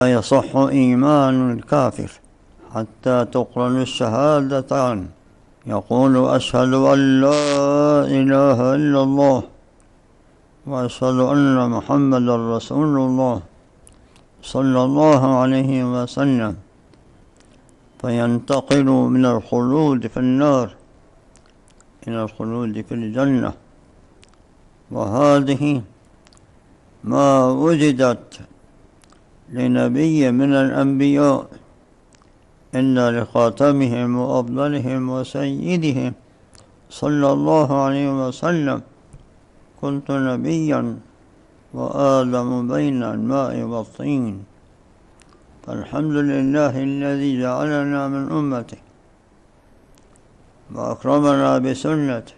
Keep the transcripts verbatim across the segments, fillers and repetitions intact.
لا يصح إيمان الكافر حتى تقرن الشهادتان، يقول أشهد أن لا إله إلا الله وأشهد أن محمدا رسول الله صلى الله عليه وسلم، فينتقل من الخلود في النار إلى الخلود في الجنة. وهذه ما وجدت لنبي من الأنبياء إلا لخاتمهم وأفضلهم وسيدهم صلى الله عليه وسلم: كنت نبيا وآدم بين الماء والطين. فالحمد لله الذي جعلنا من أمته وأكرمنا بسنته.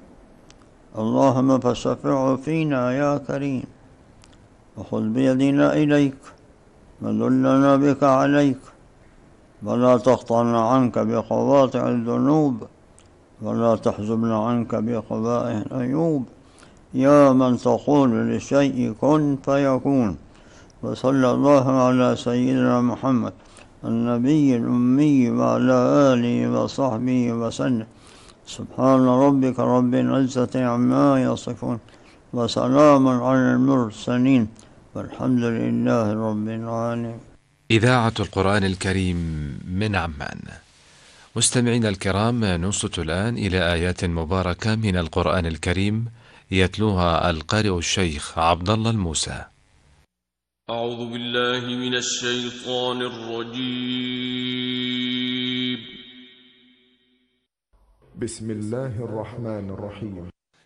اللهم فشفعه فينا يا كريم، وخذ بيدنا إليك ودلنا بك عليك، ولا تقطعنا عنك بقواطع الذنوب، ولا تحجبنا عنك بقبائح العيوب، يا من تقول للشيء كن فيكون. وصلى الله على سيدنا محمد النبي الأمي وعلى آله وصحبه وسلم. سبحان ربك رب العزة عما يصفون، وسلام على المرسلين، والحمد لله رب العالمين. إذاعة القرآن الكريم من عمان. مستمعينا الكرام، ننصت الآن إلى آيات مباركة من القرآن الكريم يتلوها القارئ الشيخ عبد الله الموسى. أعوذ بالله من الشيطان الرجيم. بسم الله الرحمن الرحيم.